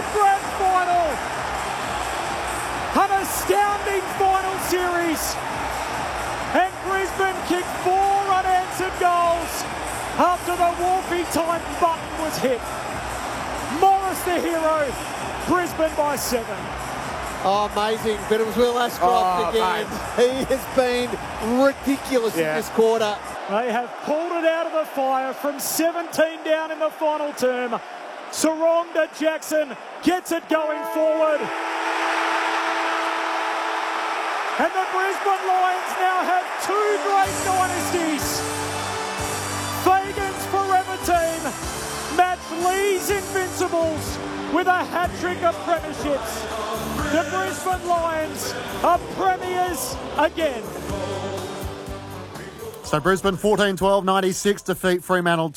grand final. An astounding final series. And Brisbane kicked 4 unanswered goals after the Wolfie time button was hit. Morris the hero. Brisbane by 7. Oh, amazing. But it was Will Ashcroft again. Mate. He has been ridiculous in this quarter. They have pulled it out of the fire from 17 down in the final term. Saronga Jackson gets it going forward. And the Brisbane Lions now have 2 great dynasties. Fagan's Forever Team match Lee's Invincibles with a hat-trick of premierships. The Brisbane Lions are premiers again. So Brisbane 14-12-96 defeat Fremantle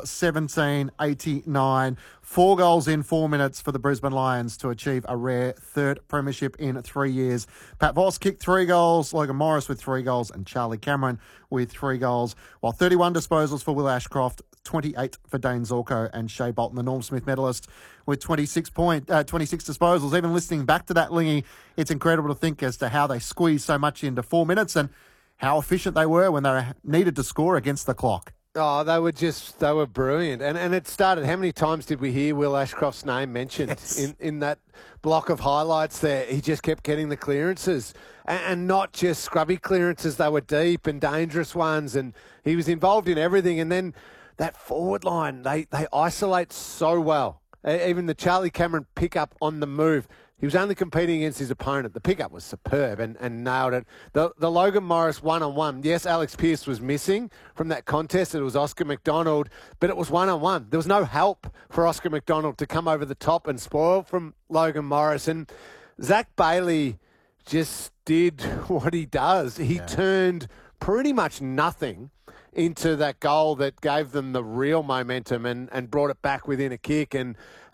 12-17-89. 4 goals in 4 minutes for the Brisbane Lions to achieve a rare third premiership in 3 years. Pat Voss kicked 3 goals, Logan Morris with 3 goals and Charlie Cameron with 3 goals, while 31 disposals for Will Ashcroft, 28 for Dane Zorko and Shea Bolton, the Norm Smith medalist, with 26 disposals. Even listening back to that, Lingy, it's incredible to think as to how they squeezed so much into 4 minutes and how efficient they were when they needed to score against the clock. Oh, they were brilliant. And it started, how many times did we hear Will Ashcroft's name mentioned in that block of highlights there? He just kept getting the clearances and not just scrubby clearances. They were deep and dangerous ones, and he was involved in everything. And then that forward line, they isolate so well. Even the Charlie Cameron pickup on the move. He was only competing against his opponent. The pickup was superb and nailed it. The Logan Morris one-on-one. Yes, Alex Pearce was missing from that contest. It was Oscar McDonald, but it was one-on-one. There was no help for Oscar McDonald to come over the top and spoil from Logan Morris. And Zach Bailey just did what he does. He turned pretty much nothing into that goal that gave them the real momentum and brought it back within a kick. And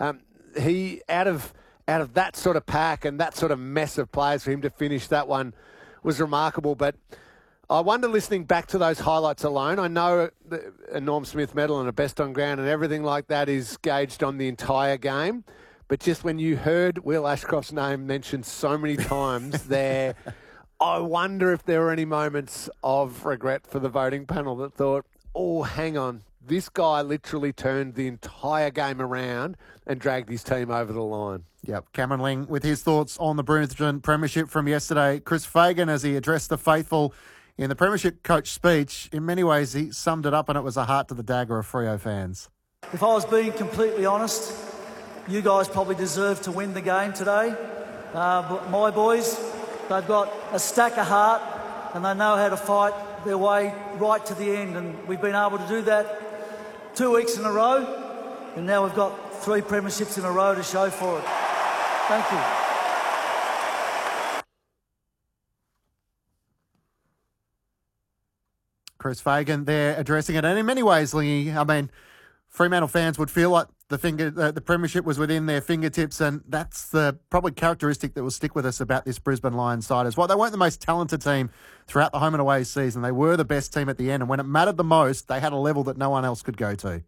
he, out of that sort of pack and that sort of mess of players, for him to finish that one was remarkable. But I wonder, listening back to those highlights alone, I know a Norm Smith medal and a best on ground and everything like that is gauged on the entire game. But just when you heard Will Ashcroft's name mentioned so many times there, I wonder if there were any moments of regret for the voting panel that thought, oh, hang on, this guy literally turned the entire game around and dragged his team over the line. Yep, Cameron Ling with his thoughts on the Brisbane Premiership from yesterday. Chris Fagan, as he addressed the faithful in the Premiership coach speech, in many ways he summed it up, and it was a heart to the dagger of Freo fans. If I was being completely honest, you guys probably deserve to win the game today. But my boys, they've got a stack of heart and they know how to fight their way right to the end. And we've been able to do that 2 weeks in a row. And now we've got 3 premierships in a row to show for it. Thank you. Chris Fagan there addressing it. And in many ways, Lingy, I mean, Fremantle fans would feel like the premiership was within their fingertips, and that's the probably characteristic that will stick with us about this Brisbane Lions side as well. They weren't the most talented team throughout the home and away season. They were the best team at the end, and when it mattered the most, they had a level that no one else could go to.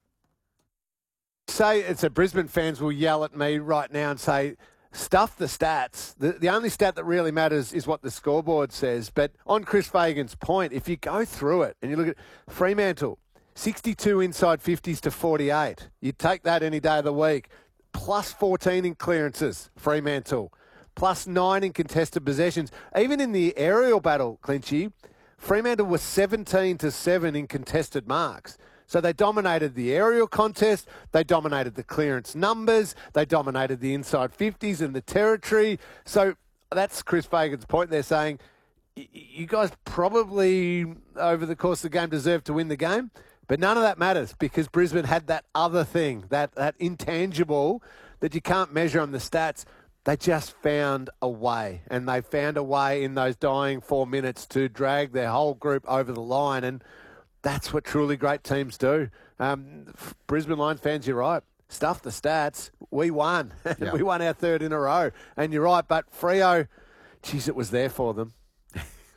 Say it's a Brisbane fans will yell at me right now and say, stuff the stats. The only stat that really matters is what the scoreboard says. But on Chris Fagan's point, if you go through it and you look at Fremantle, 62 inside 50s to 48. You'd take that any day of the week. Plus 14 in clearances, Fremantle. Plus 9 in contested possessions. Even in the aerial battle, Clinchy, Fremantle was 17-7 in contested marks. So they dominated the aerial contest, they dominated the clearance numbers, they dominated the inside 50s and the territory. So that's Chris Fagan's point there, saying, you guys probably, over the course of the game, deserve to win the game. But none of that matters because Brisbane had that other thing, that intangible that you can't measure on the stats. They just found a way, and they found a way in those dying 4 minutes to drag their whole group over the line, and that's what truly great teams do. Brisbane Lions fans, you're right. Stuff the stats. We won. Yeah. We won our 3rd in a row. And you're right, but Freo, geez, it was there for them.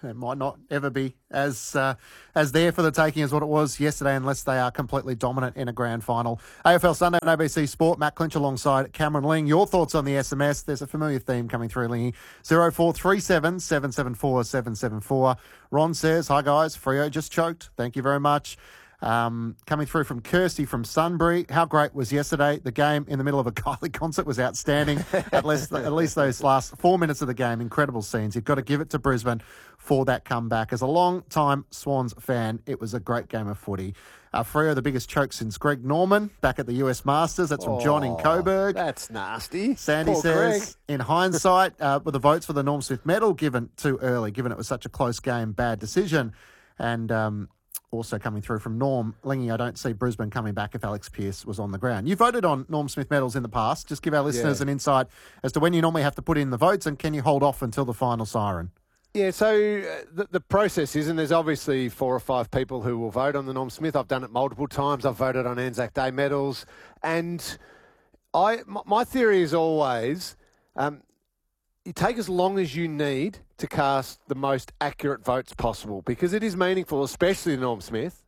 It might not ever be as there for the taking as what it was yesterday, unless they are completely dominant in a grand final. AFL Sunday on ABC Sport. Matt Clinch alongside Cameron Ling. Your thoughts on the SMS? There's a familiar theme coming through, Lingy. 0437 774 774. Ron says, hi guys, Freo just choked. Thank you very much. Coming through from Kirsty from Sunbury. How great was yesterday? The game in the middle of a Kylie concert was outstanding. At least those last 4 minutes of the game, incredible scenes. You've got to give it to Brisbane for that comeback. As a long-time Swans fan, it was a great game of footy. Freo, the biggest choke since Greg Norman back at the US Masters. That's from John in Coburg. That's nasty. Sandy Poor says, Greg. in hindsight, were the votes for the Norm Smith medal given too early, given it was such a close game, bad decision. And also coming through from Norm, Lingy, I don't see Brisbane coming back if Alex Pearce was on the ground. You voted on Norm Smith medals in the past. Just give our listeners an insight as to when you normally have to put in the votes, and can you hold off until the final siren? Yeah, so the process is, and there's obviously 4 or 5 people who will vote on the Norm Smith. I've done it multiple times. I've voted on Anzac Day medals. And my theory is always you take as long as you need to cast the most accurate votes possible, because it is meaningful, especially the Norm Smith.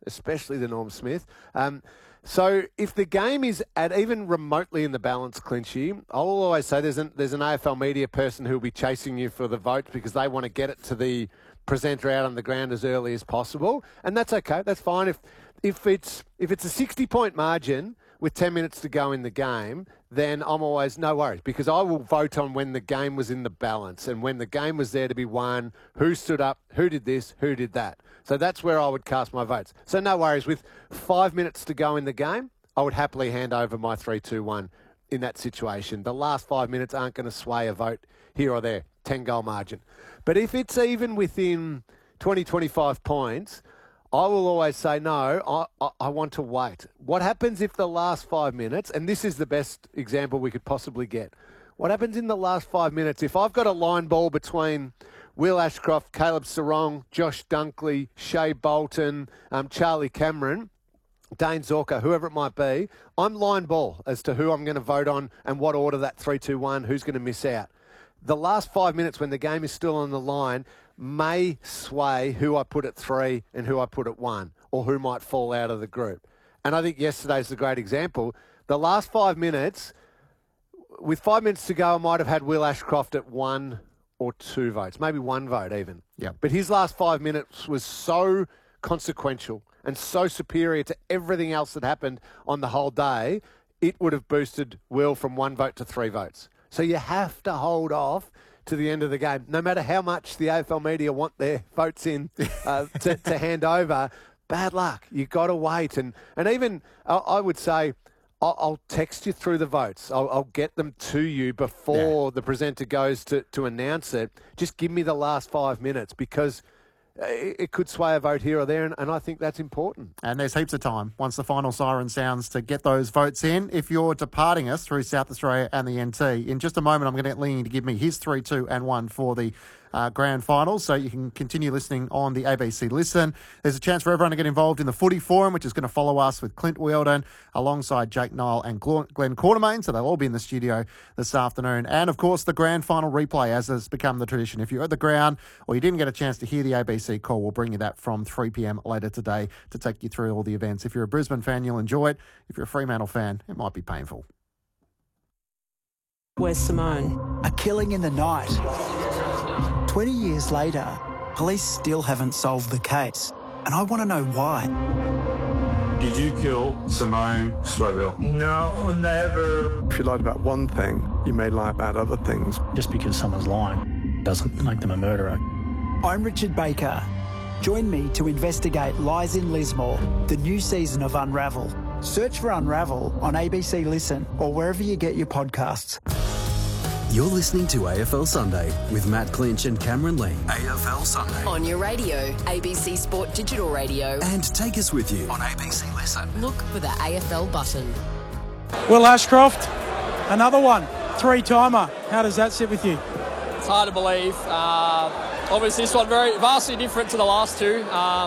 So if the game is at even remotely in the balance, Clinchy, I'll always say there's an AFL media person who will be chasing you for the votes because they want to get it to the presenter out on the ground as early as possible, and that's okay. That's fine. If it's a 60-point margin with 10 minutes to go in the game, then I'm always no worries, because I will vote on when the game was in the balance and when the game was there to be won, who stood up, who did this, who did that. So that's where I would cast my votes. So no worries. With 5 minutes to go in the game, I would happily hand over my 3-2-1 in that situation. The last 5 minutes aren't going to sway a vote here or there, 10-goal margin. But if it's even within 20, 25 points, I will always say, no, I want to wait. What happens if the last 5 minutes, and this is the best example we could possibly get, what happens in the last 5 minutes if I've got a line ball between Will Ashcroft, Caleb Sarong, Josh Dunkley, Shea Bolton, Charlie Cameron, Dane Zorka, whoever it might be, I'm line ball as to who I'm going to vote on and what order that 3-2-1, who's going to miss out. The last 5 minutes when the game is still on the line may sway who I put at 3 and who I put at 1, or who might fall out of the group. And I think yesterday's a great example. The last 5 minutes, with 5 minutes to go, I might have had Will Ashcroft at 1 or 2 votes, maybe 1 vote even. Yeah. But his last 5 minutes was so consequential and so superior to everything else that happened on the whole day, it would have boosted Will from 1 vote to 3 votes. So you have to hold off to the end of the game, no matter how much the AFL media want their votes in to hand over. Bad luck. You've got to wait. And even I would say, I'll text you through the votes. I'll get them to you before the presenter goes to announce it. Just give me the last 5 minutes, because it could sway a vote here or there, and I think that's important. And there's heaps of time once the final siren sounds to get those votes in. If you're departing us through South Australia and the NT, in just a moment I'm going to get Lingy to give me his 3, 2 and 1 for the grand final, so you can continue listening on the ABC Listen. There's a chance for everyone to get involved in the Footy Forum, which is going to follow us with Clint Wheeldon alongside Jake Nile and Glenn Quartermain, so they'll all be in the studio this afternoon. And of course the grand final replay, as has become the tradition. If you're at the ground or you didn't get a chance to hear the ABC call, we'll bring you that from 3 p.m. later today to take you through all the events. If you're a Brisbane fan, you'll enjoy it. If you're a Fremantle fan, it might be painful. Where's Simone? A killing in the night. 20 years later, police still haven't solved the case, and I want to know why. Did you kill Simone Stroville? No, never. If you lied about one thing, you may lie about other things. Just because someone's lying doesn't make them a murderer. I'm Richard Baker. Join me to investigate Lies in Lismore, the new season of Unravel. Search for Unravel on ABC Listen or wherever you get your podcasts. You're listening to AFL Sunday with Matt Clinch and Cameron Ling. AFL Sunday. On your radio, ABC Sport Digital Radio. And take us with you on ABC Listen. Look for the AFL button. Will Ashcroft, another one, 3-timer. How does that sit with you? It's hard to believe. Obviously, this one vastly different to the last two.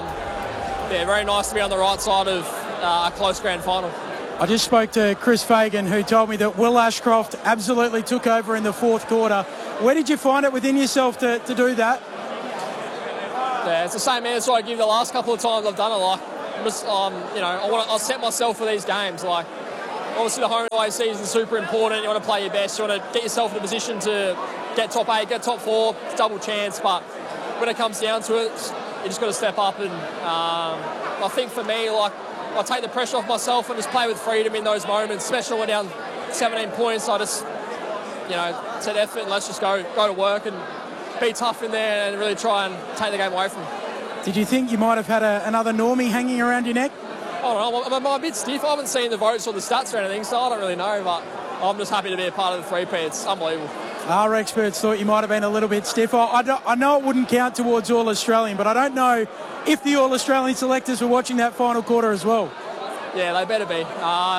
Very nice to be on the right side of a close grand final. I just spoke to Chris Fagan, who told me that Will Ashcroft absolutely took over in the fourth quarter. Where did you find it within yourself to do that? Yeah, it's the same answer I give the last couple of times I've done it. Like, I'm just, I'll set myself for these games. Like, obviously the home and away season is super important. You want to play your best. You want to get yourself in a position to get top 8, get top 4, it's double chance. But when it comes down to it, you just got to step up. And I think for me, like, I take the pressure off myself and just play with freedom in those moments, especially when we're down 17 points. I just, set effort and let's just go to work and be tough in there and really try and take the game away from them. Did you think you might have had another Normie hanging around your neck? I don't know. I'm a bit stiff. I haven't seen the votes or the stats or anything, so I don't really know. But I'm just happy to be a part of the three-peat. It's unbelievable. Our experts thought you might have been a little bit stiff. I know it wouldn't count towards All-Australian, but I don't know if the All-Australian selectors were watching that final quarter as well. Yeah, they better be.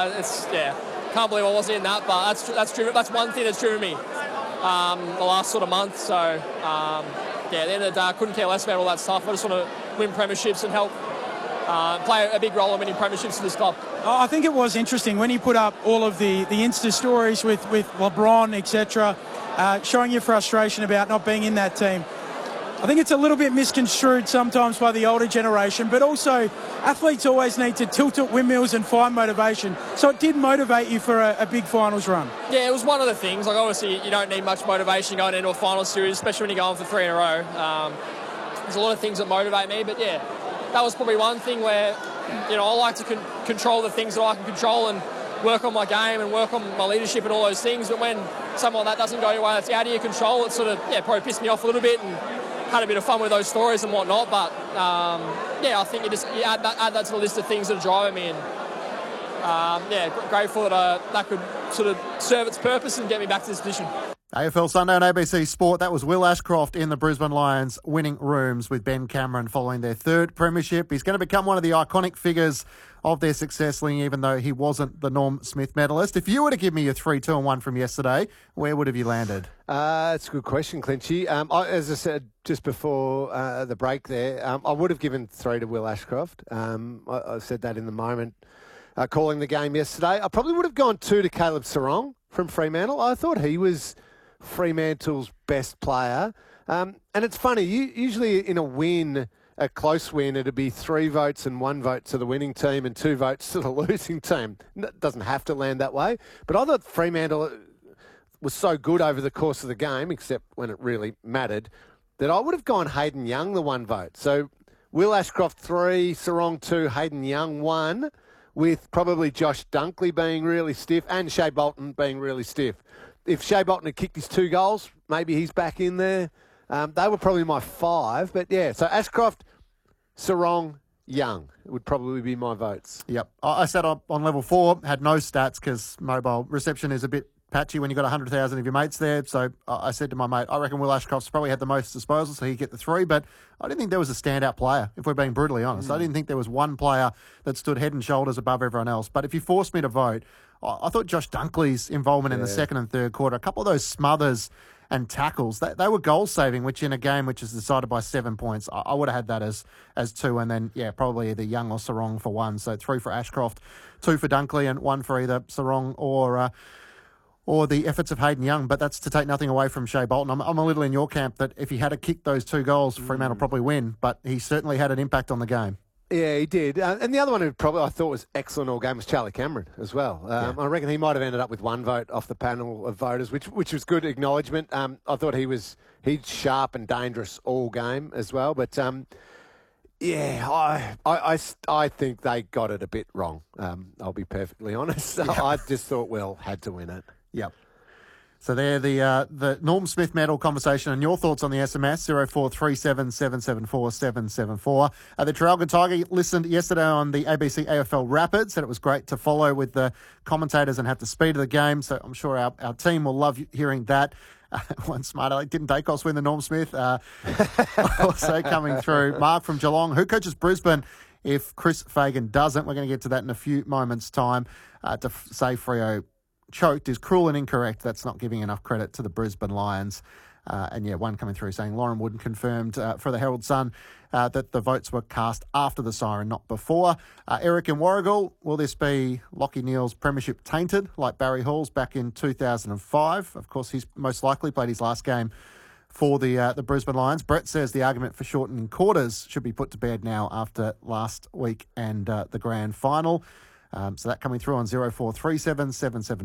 Can't believe I wasn't in that, but that's one thing that's driven me the last sort of month. So, at the end of the day, I couldn't care less about all that stuff. I just want to win premierships and help play a big role in winning premierships for this club. I think it was interesting when you put up all of the Insta stories with LeBron, etc., showing your frustration about not being in that team. I think it's a little bit misconstrued sometimes by the older generation, but also athletes always need to tilt at windmills and find motivation. So it did motivate you for a big finals run. Yeah, it was one of the things. Like, obviously, you don't need much motivation going into a final series, especially when you're going for 3 in a row. There's a lot of things that motivate me, but yeah, that was probably one thing where, I like to control the things that I can control and work on my game and work on my leadership and all those things. But when something like that doesn't go your way, that's out of your control, it sort of, probably pissed me off a little bit and had a bit of fun with those stories and whatnot. But, I think you add that to the list of things that are driving me. And, grateful that could sort of serve its purpose and get me back to this position. AFL Sunday on ABC Sport. That was Will Ashcroft in the Brisbane Lions winning rooms with Ben Cameron following their 3rd premiership. He's going to become one of the iconic figures of their success, Ling, even though he wasn't the Norm Smith medalist. If you were to give me your 3, 2 and 1 from yesterday, where would have you landed? That's a good question, Clinchy. As I said just before the break there, I would have given 3 to Will Ashcroft. I said that in the moment calling the game yesterday. I probably would have gone 2 to Caleb Serong from Fremantle. I thought he was Fremantle's best player. And it's funny, usually in a win, a close win, it'd be 3 votes and 1 vote to the winning team and 2 votes to the losing team. It doesn't have to land that way. But I thought Fremantle was so good over the course of the game, except when it really mattered, that I would have gone Hayden Young the 1 vote. So Will Ashcroft 3, Serong 2, Hayden Young 1, with probably Josh Dunkley being really stiff and Shea Bolton being really stiff. If Shea Bolton had kicked his 2 goals, maybe he's back in there. They were probably my 5. But, so Ashcroft, Serong, Young would probably be my votes. Yep. I sat on level 4, had no stats because mobile reception is a bit patchy when you've got 100,000 of your mates there. So I said to my mate, I reckon Will Ashcroft's probably had the most disposals, so he'd get the 3. But I didn't think there was a standout player, if we're being brutally honest. I didn't think there was one player that stood head and shoulders above everyone else. But if you forced me to vote, I thought Josh Dunkley's involvement in the 2nd and 3rd quarter, a couple of those smothers and tackles, they were goal-saving, which in a game which is decided by 7 points, I would have had that as 2, and then, probably either Young or Serong for 1. So 3 for Ashcroft, 2 for Dunkley, and 1 for either Serong or the efforts of Hayden Young. But that's to take nothing away from Shea Bolton. I'm a little in your camp that if he had kicked those 2 goals, Fremantle probably win, but he certainly had an impact on the game. Yeah, he did. And the other one who probably I thought was excellent all game was Charlie Cameron as well. I reckon he might have ended up with 1 vote off the panel of voters, which was good acknowledgement. I thought he's sharp and dangerous all game as well. But, I think they got it a bit wrong. I'll be perfectly honest. I just thought Will had to win it. Yep. So there, the Norm Smith medal conversation and your thoughts on the SMS, 0437 774 774. The Traralgon Tiger listened yesterday on the ABC AFL Rapid, said it was great to follow with the commentators and have the speed of the game, so I'm sure our team will love hearing that. One smart aleck, didn't Dacos win the Norm Smith? Also coming through, Mark from Geelong, who coaches Brisbane if Chris Fagan doesn't? We're going to get to that in a few moments' time. To say Freo choked is cruel and incorrect. That's not giving enough credit to the Brisbane Lions. One coming through saying Lauren Wooden confirmed for the Herald Sun that the votes were cast after the siren, not before. Eric in Warragul, will this be Lachie Neale's premiership tainted like Barry Hall's back in 2005? Of course, he's most likely played his last game for the Brisbane Lions. Brett says the argument for shortening quarters should be put to bed now after last week and the grand final. So that coming through on 0437 77